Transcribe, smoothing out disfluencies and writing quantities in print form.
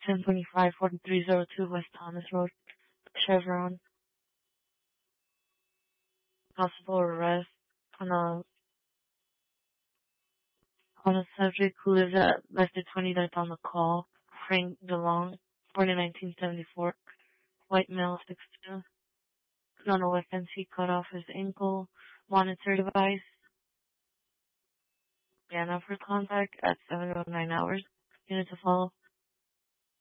1025 4302 West Thomas Road, Chevron. Possible arrest on a subject who lives at listed 29th on the call, Frank DeLong, born in 1974, white male, 6'2". No weapons. He cut off his ankle monitor device. Yeah, now for contact at 709 hours. Unit to follow.